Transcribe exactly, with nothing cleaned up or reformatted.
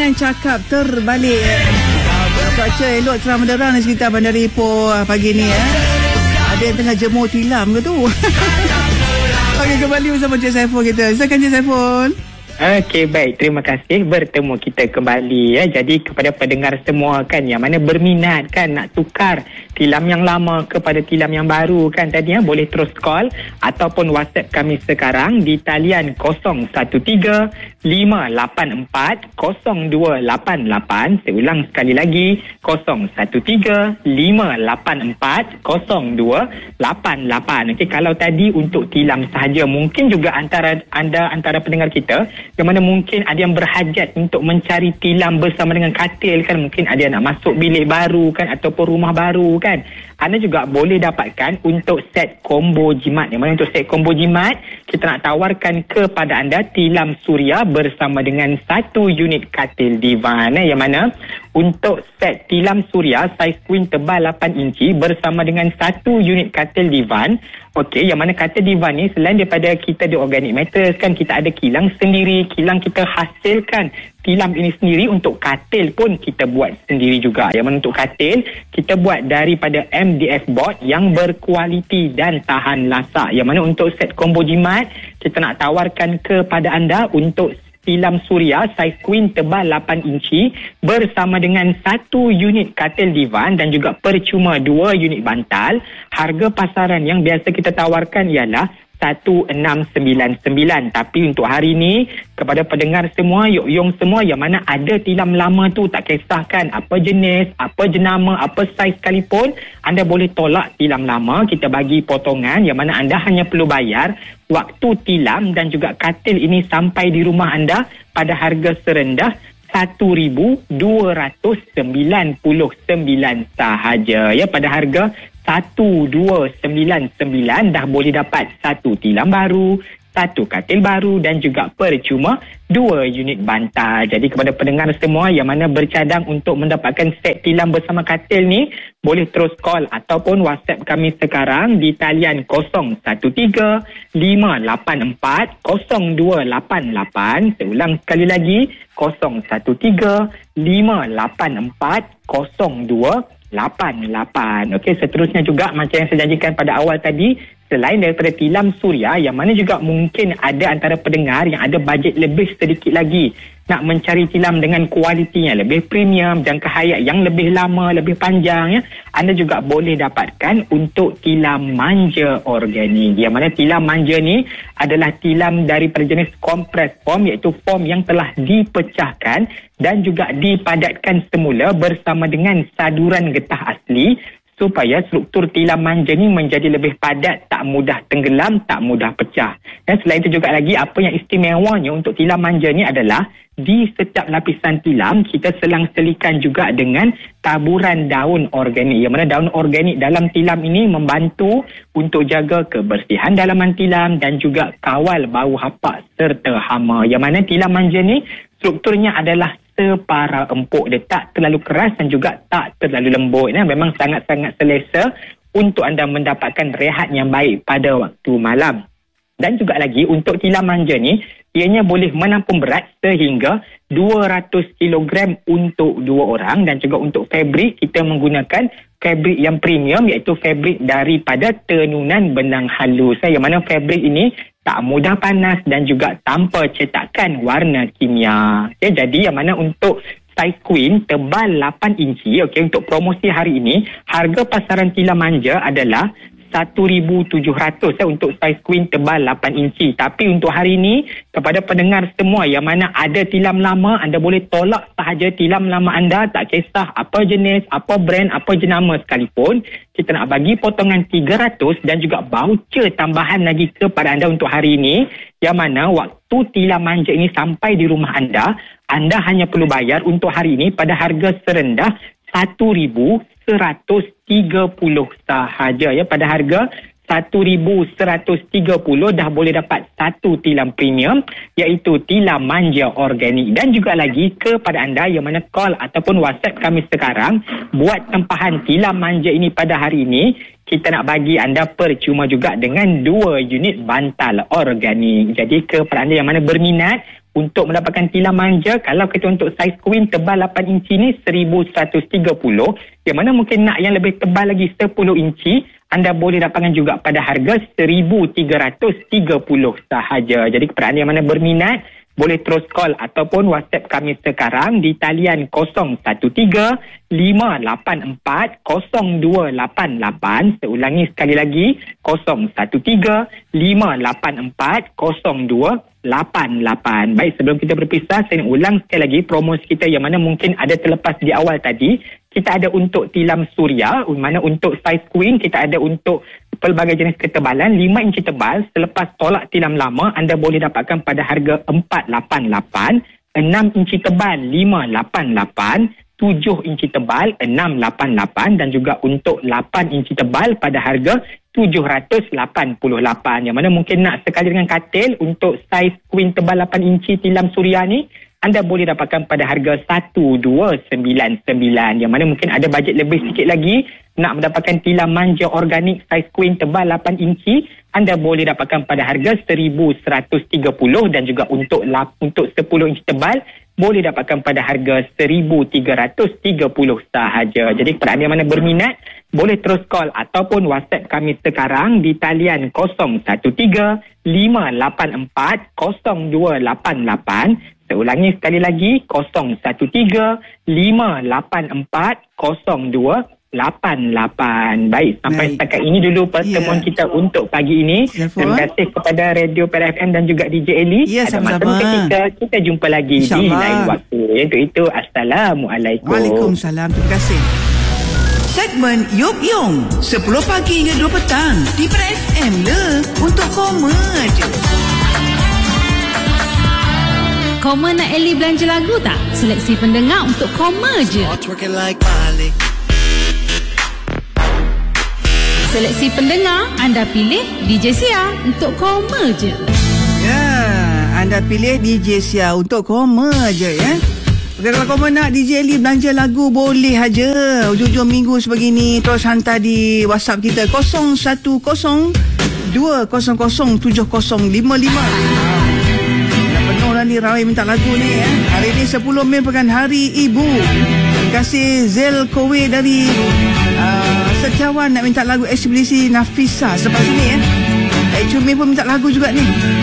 Jangan cakap terbalik. Cuaca elok terang benderang di sekitar Bandar Ipoh pagi ni. Eh. Ada yang tengah jemur tilam ke tu? Okey, kembali bersama Cik Saiful kita. Silakan Cik Saiful. Okey, baik. Terima kasih bertemu kita kembali. Ya. Jadi kepada pendengar semua kan yang mana berminat kan nak tukar tilam yang lama kepada tilam yang baru kan tadi ya, boleh terus call ataupun WhatsApp kami sekarang di talian kosong satu tiga lima lapan empat kosong dua lapan lapan. Saya ulang sekali lagi, kosong satu tiga lima lapan empat kosong dua lapan lapan. Okey, kalau tadi untuk tilam sahaja, mungkin juga antara anda antara pendengar kita yang mana mungkin ada yang berhajat untuk mencari tilam bersama dengan katil kan, mungkin ada yang nak masuk bilik baru kan ataupun rumah baru kan, anda juga boleh dapatkan untuk set combo jimat. Yang mana untuk set combo jimat kita nak tawarkan kepada anda tilam suria bersama dengan satu unit katil divan eh, yang mana untuk set tilam suria saiz queen tebal lapan inci bersama dengan satu unit katil divan. Okey, yang mana katil divan ni selain daripada kita di organic mattress kan, kita ada kilang sendiri. Kilang kita hasilkan tilam ini sendiri. Untuk katil pun kita buat sendiri juga. Yang mana untuk katil kita buat daripada M D F board yang berkualiti dan tahan lasak. Yang mana untuk set combo jimat kita nak tawarkan kepada anda untuk tilam suria saiz queen tebal lapan inci bersama dengan satu unit katil divan dan juga percuma dua unit bantal. Harga pasaran yang biasa kita tawarkan ialah satu enam sembilan sembilan. Tapi untuk hari ini kepada pendengar semua, yok-yong semua yang mana ada tilam lama tu, tak kisahkan apa jenis, apa jenama, apa saiz sekalipun, anda boleh tolak tilam lama. Kita bagi potongan yang mana anda hanya perlu bayar waktu tilam dan juga katil ini sampai di rumah anda pada harga serendah satu ribu dua ratus sembilan puluh sembilan sahaja. Ya, pada harga satu dua sembilan sembilan dah boleh dapat satu tilam baru, satu katil baru dan juga percuma dua unit bantal. Jadi kepada pendengar semua yang mana bercadang untuk mendapatkan set tilam bersama katil ni, boleh terus call ataupun WhatsApp kami sekarang di talian kosong satu tiga lima lapan empat kosong dua lapan lapan. Saya ulang sekali lagi, kosong satu tiga lima lapan empat kosong dua lapan lapan. Okey, seterusnya juga macam yang saya janjikan pada awal tadi, selain daripada tilam suria yang mana juga mungkin ada antara pendengar yang ada bajet lebih sedikit lagi nak mencari tilam dengan kualitinya lebih premium, jangka hayat yang lebih lama, lebih panjang ya, anda juga boleh dapatkan untuk tilam manja organik. Yang mana tilam manja ni adalah tilam daripada jenis compress foam, iaitu foam yang telah dipecahkan dan juga dipadatkan semula bersama dengan saduran getah asli supaya struktur tilam manja ni menjadi lebih padat, tak mudah tenggelam, tak mudah pecah. Dan selain itu juga lagi, apa yang istimewanya untuk tilam manja ni adalah di setiap lapisan tilam kita selang-selikan juga dengan taburan daun organik. Yang mana daun organik dalam tilam ini membantu untuk jaga kebersihan dalaman tilam dan juga kawal bau hapak serta hama. Yang mana tilam manja ni strukturnya adalah separa empuk, dia tak terlalu keras dan juga tak terlalu lembut. Ya. Memang sangat-sangat selesa untuk anda mendapatkan rehat yang baik pada waktu malam. Dan juga lagi untuk tilam manja ni, ianya boleh menampung berat sehingga dua ratus kilogram untuk dua orang. Dan juga untuk fabrik, kita menggunakan fabrik yang premium, iaitu fabrik daripada tenunan benang halus. Yang mana fabrik ini tak mudah panas dan juga tanpa cetakan warna kimia. Okay, jadi yang mana untuk saiz queen tebal lapan inci, okay, untuk promosi hari ini, harga pasaran tilam manja adalah satu ribu tujuh ratus eh, untuk saiz queen tebal lapan inci. Tapi untuk hari ini, kepada pendengar semua yang mana ada tilam lama, anda boleh tolak sahaja tilam lama anda, tak kisah apa jenis, apa brand, apa jenama sekalipun. Kita nak bagi potongan tiga ratus dan juga voucher tambahan lagi kepada anda untuk hari ini. Yang mana waktu tilam manja ini sampai di rumah anda, anda hanya perlu bayar untuk hari ini pada harga serendah satu ribu seratus tiga puluh sahaja ya, pada harga satu ribu seratus tiga puluh dah boleh dapat satu tilam premium, iaitu tilam manja organik. Dan juga lagi kepada anda yang mana call ataupun WhatsApp kami sekarang buat tempahan tilam manja ini pada hari ini, kita nak bagi anda percuma juga dengan dua unit bantal organik. Jadi kepada anda yang mana berminat untuk mendapatkan tilam manja, kalau kita untuk saiz queen tebal lapan inci ni seribu seratus tiga puluh, yang mana mungkin nak yang lebih tebal lagi sepuluh inci, anda boleh dapatkan juga pada harga seribu tiga ratus tiga puluh sahaja. Jadi kepada anda yang mana berminat, boleh terus call ataupun WhatsApp kami sekarang di talian kosong satu tiga lima lapan empat kosong dua lapan lapan. Seulangi sekali lagi, kosong satu tiga lima lapan empat kosong dua lapan lapan. Baik, sebelum kita berpisah, saya nak ulang sekali lagi promosi kita yang mana mungkin ada terlepas di awal tadi. Kita ada untuk tilam suria, mana untuk saiz queen kita ada untuk pelbagai jenis ketebalan lima inci tebal. Selepas tolak tilam lama, anda boleh dapatkan pada harga empat lapan lapan, enam inci tebal lima lapan lapan, tujuh inci tebal enam lapan lapan, dan juga untuk lapan inci tebal pada harga tujuh ratus lapan puluh lapan. Yang mana mungkin nak sekali dengan katil untuk saiz queen tebal lapan inci tilam suria ni, anda boleh dapatkan pada harga seribu dua ratus sembilan puluh sembilan. Yang mana mungkin ada bajet lebih sikit lagi nak mendapatkan tilam manja organik saiz queen tebal lapan inci, anda boleh dapatkan pada harga seribu seratus tiga puluh, dan juga untuk untuk sepuluh inci tebal boleh dapatkan pada harga seribu tiga ratus tiga puluh sahaja. Jadi kepada anda yang mana berminat, boleh terus call ataupun WhatsApp kami sekarang di talian kosong satu tiga lima lapan empat kosong dua lapan lapan. Seulangi sekali lagi, kosong satu tiga lima lapan empat kosong dua lapan lapan. Baik, sampai Baik. setakat ini dulu pertemuan yeah. kita untuk pagi ini. Yeah, terima kasih kepada Radio Perak F M dan juga D J Eli. Yeah, Ada sama-sama. masa ketika kita jumpa lagi di lain waktu. Untuk itu, Assalamualaikum. Waalaikumsalam. Terima kasih. Segmen Yop Yong sepuluh pagi hingga dua petang di Perak F M le, untuk koma je. Koma nak Eli belanja lagu tak? Seleksi pendengar untuk koma je. Seleksi pendengar, anda pilih D J Sia untuk koma je. Ya, anda pilih D J Sia untuk koma je ya. Kalau koma nak D J Eli belanja lagu, boleh aja. Hujung-hujung minggu sebegini, terus hantar di WhatsApp kita kosong satu kosong dua kosong kosong tujuh kosong lima lima. Penuh dah ni rawai minta lagu ni ya. Hari ni sepuluh Mei pekan Hari Ibu. Terima kasih Zel Kowe dari uh, Setiawan nak minta lagu eksibisi Nafisa selepas ni ya. Eh Cumi pun minta lagu juga ni.